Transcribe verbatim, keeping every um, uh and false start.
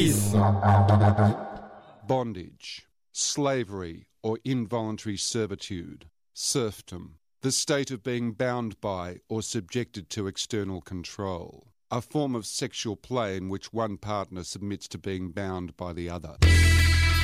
Bondage, slavery or involuntary servitude, serfdom, the state of being bound by or subjected to external control, a form of sexual play in which one partner submits to being bound by the other.